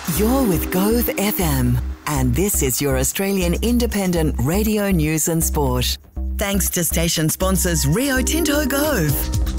You're with Gove FM, and this is your Australian independent radio news and sport. Thanks to station sponsors Rio Tinto Gove.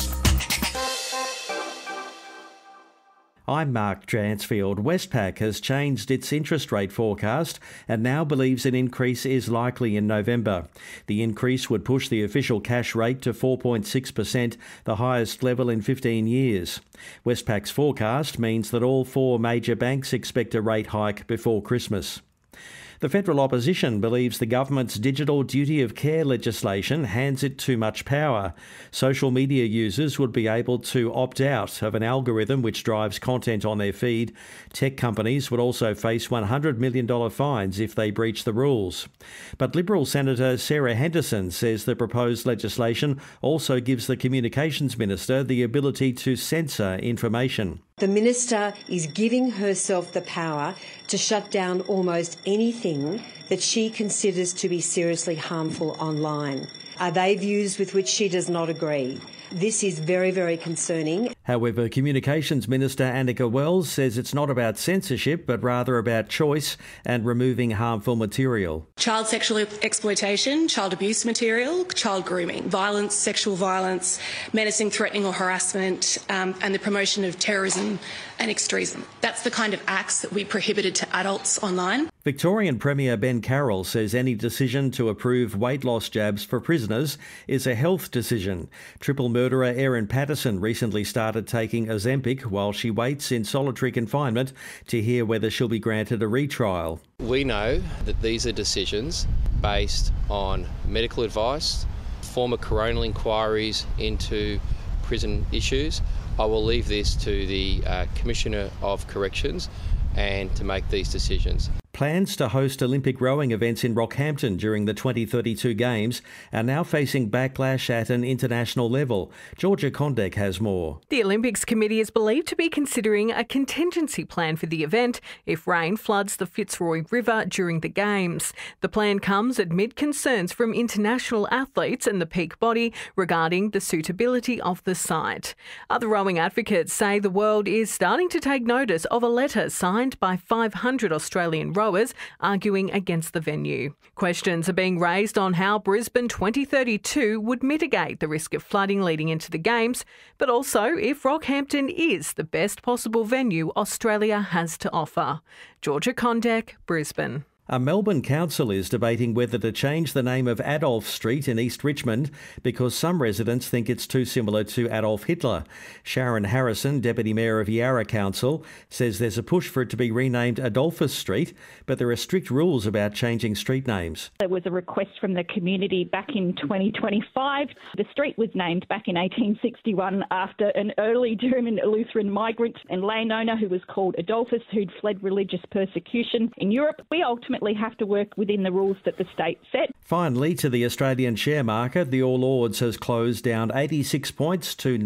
I'm Mark Dransfield. Westpac has changed its interest rate forecast and now believes an increase is likely in November. The increase would push the official cash rate to 4.6%, the highest level in 15 years. Westpac's forecast means that all four major banks expect a rate hike before Christmas. The federal opposition believes the government's digital duty of care legislation hands it too much power. Social media users would be able to opt out of an algorithm which drives content on their feed. Tech companies would also face $100 million fines if they breach the rules. But Liberal Senator Sarah Henderson says the proposed legislation also gives the Communications Minister the ability to censor information. The Minister is giving herself the power to shut down almost anything that she considers to be seriously harmful online. Are they views with which she does not agree? This is very, very concerning. However, Communications Minister Annika Wells says it's not about censorship, but rather about choice and removing harmful material. Child sexual exploitation, child abuse material, child grooming, violence, sexual violence, menacing, threatening or harassment, and the promotion of terrorism and extremism. That's the kind of acts that we prohibited to adults online. Victorian Premier Ben Carroll says any decision to approve weight loss jabs for prisoners is a health decision. Triple murderer Erin Patterson recently started taking Ozempic while she waits in solitary confinement to hear whether she'll be granted a retrial. We know that these are decisions based on medical advice, former coronial inquiries into prison issues. I will leave this to the Commissioner of Corrections and to make these decisions. Plans to host Olympic rowing events in Rockhampton during the 2032 Games are now facing backlash at an international level. Georgia Kondek has more. The Olympics Committee is believed to be considering a contingency plan for the event if rain floods the Fitzroy River during the Games. The plan comes amid concerns from international athletes and the peak body regarding the suitability of the site. Other rowing advocates say the world is starting to take notice of a letter signed by 500 Australian rowers arguing against the venue. Questions are being raised on how Brisbane 2032 would mitigate the risk of flooding leading into the Games, but also if Rockhampton is the best possible venue Australia has to offer. Georgia Kondek, Brisbane. A Melbourne council is debating whether to change the name of Adolf Street in East Richmond because some residents think it's too similar to Adolf Hitler. Sharon Harrison, Deputy Mayor of Yarra Council, says there's a push for it to be renamed Adolphus Street, but there are strict rules about changing street names. There was a request from the community back in 2025. The street was named back in 1861 after an early German Lutheran migrant and landowner who was called Adolphus, who'd fled religious persecution in Europe. We ultimately have to work within the rules that the state set. Finally, to the Australian share market, the All Ords has closed down 86 points to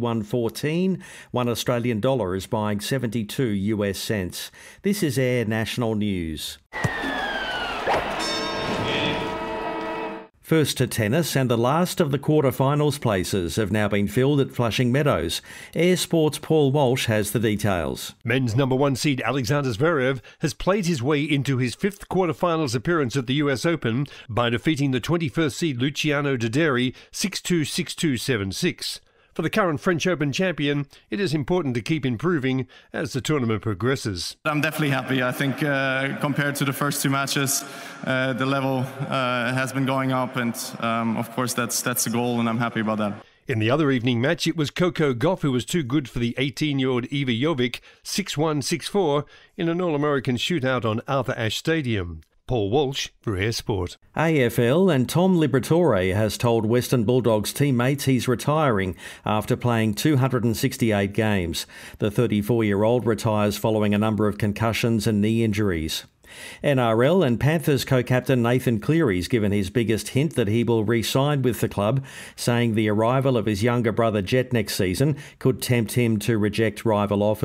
91.14. $1 Australian dollar is buying 72 US cents. This is Air National News. First to tennis, and the last of the quarter-finals places have now been filled at Flushing Meadows. Air Sports' Paul Walsh has the details. Men's number one seed Alexander Zverev has played his way into his fifth quarter-finals appearance at the US Open by defeating the 21st seed Luciano Dideri 6-2, 6-2, 7-6. For the current French Open champion, it is important to keep improving as the tournament progresses. I'm definitely happy. I think compared to the first two matches, the level has been going up, and of course that's the goal, and I'm happy about that. In the other evening match, it was Coco Gauff who was too good for the 18-year-old Iva Jovic, 6-1, 6-4, in an All-American shootout on Arthur Ashe Stadium. Paul Walsh for Air Sport. AFL, and Tom Liberatore has told Western Bulldogs teammates he's retiring after playing 268 games. The 34-year-old retires following a number of concussions and knee injuries. NRL, and Panthers co-captain Nathan Cleary's given his biggest hint that he will re-sign with the club, saying the arrival of his younger brother Jet next season could tempt him to reject rival offers.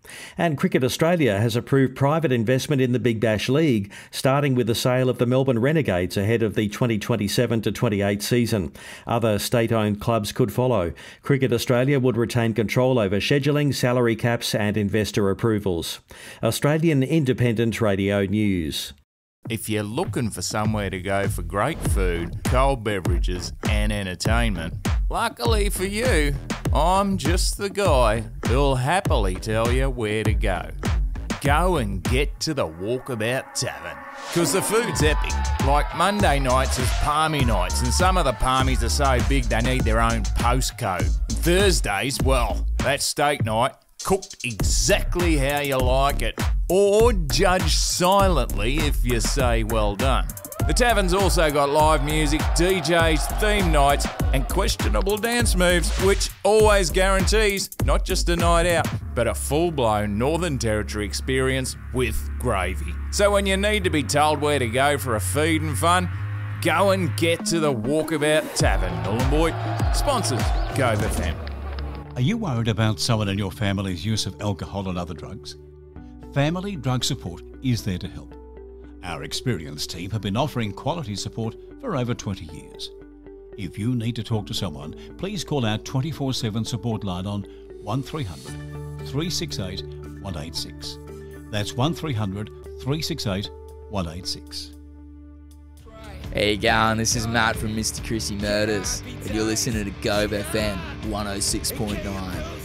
And Cricket Australia has approved private investment in the Big Bash League, starting with the sale of the Melbourne Renegades ahead of the 2027-28 season. Other state-owned clubs could follow. Cricket Australia would retain control over scheduling, salary caps and investor approvals. Australian Independent Radio News. If you're looking for somewhere to go for great food, cold beverages and entertainment, luckily for you, I'm just the guy who'll happily tell you where to go. Go and get to the Walkabout Tavern. Because the food's epic. Like Monday nights is palmy nights, and some of the palmies are so big they need their own postcode. Thursdays, well, that's steak night, cooked exactly how you like it. Or judge silently if you say well done. The tavern's also got live music, DJs, theme nights and questionable dance moves, which always guarantees not just a night out, but a full-blown Northern Territory experience with gravy. So when you need to be told where to go for a feed and fun, go and get to the Walkabout Tavern. Nhulunbuy sponsors Go the Family. Are you worried about someone in your family's use of alcohol and other drugs? Family Drug Support is there to help. Our experienced team have been offering quality support for over 20 years. If you need to talk to someone, please call our 24/7 support line on 1300 368 186. That's 1300 368 186. Hey, going? This is Matt from Mr. Chrissy Murders, and you're listening to Gove FM 106.9.